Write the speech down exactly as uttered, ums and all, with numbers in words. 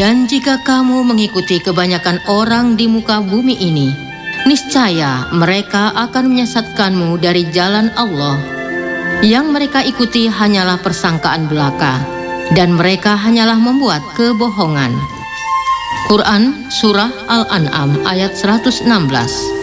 Dan jika kamu mengikuti kebanyakan orang di muka bumi ini, niscaya mereka akan menyesatkanmu dari jalan Allah. Yang mereka ikuti hanyalah persangkaan belaka, dan mereka hanyalah membuat kebohongan. Quran Surah Al-An'am ayat seratus enam belas.